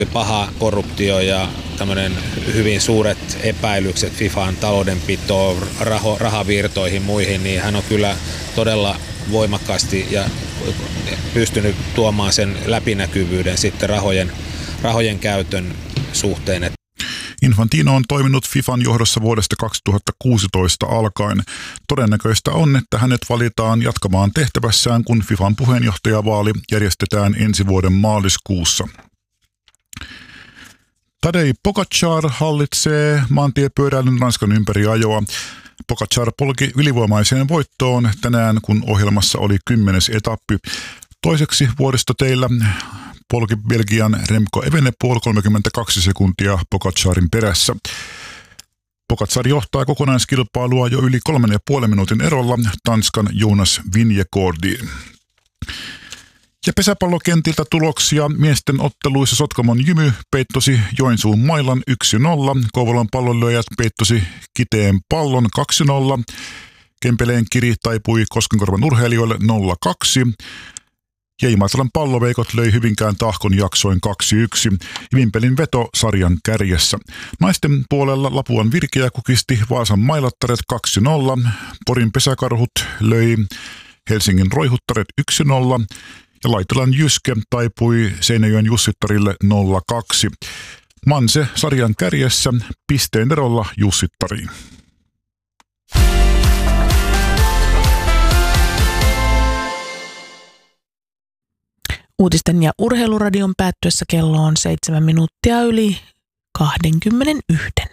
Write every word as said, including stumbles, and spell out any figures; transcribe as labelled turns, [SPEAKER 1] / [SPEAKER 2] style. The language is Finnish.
[SPEAKER 1] Paha korruptio ja tämmöinen hyvin suuret epäilykset FIFAn taloudenpitoon, raho, rahavirtoihin muihin, niin hän on kyllä todella voimakkaasti ja pystynyt tuomaan sen läpinäkyvyyden sitten rahojen, rahojen käytön suhteen.
[SPEAKER 2] Infantino on toiminut FIFAn johdossa vuodesta kaksituhattakuusitoista alkaen. Todennäköistä on, että hänet valitaan jatkamaan tehtävässään, kun FIFAn puheenjohtajavaali järjestetään ensi vuoden maaliskuussa. Tadej Pogačar hallitsee maantiepyöräilyn Ranskan ympäriajoa. Pogačar polki ylivoimaiseen voittoon tänään, kun ohjelmassa oli kymmenes etappi. Toiseksi vuoristoteillä polki Belgian Remco Evenepoel kolmekymmentäkaksi sekuntia Pogačarin perässä. Pogačar johtaa kokonaiskilpailua jo yli kolmen ja puolen minuutin erolla Tanskan Jonas Vingegaardiin. Ja pesäpallokentiltä tuloksia. Miesten otteluissa Sotkamon Jymy peittosi Joensuun Mailan yksi nolla. Kouvolan pallonlyöjät peittosi Kiteen Pallon kaksi nolla. Kempeleen Kiri taipui Koskenkorvan urheilijoille nolla kaksi. Ja Imatran palloveikot löi Hyvinkään Tahkon jaksoin kaksi yksi. Vimpelin veto sarjan kärjessä. Naisten puolella Lapuan Virkeä kukisti Vaasan Mailattaret kaksi nolla. Porin pesäkarhut löi Helsingin Roihuttaret yksi nolla. Ja Laitelan Jyske taipui Seinäjoen Jussittarille nolla kaksi. Manse sarjan kärjessä pisteen erolla Jussittariin.
[SPEAKER 3] Uutisten ja urheiluradion päättyessä kello on seitsemän minuuttia yli kaksikymmentäyksi.